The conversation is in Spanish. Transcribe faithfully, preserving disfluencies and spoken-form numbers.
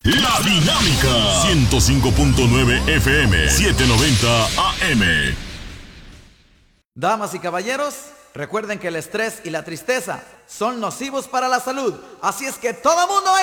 La Dinámica ciento cinco punto nueve F M, setecientos noventa A M. Damas y caballeros, recuerden que el estrés y la tristeza son nocivos para la salud. Así es que todo mundo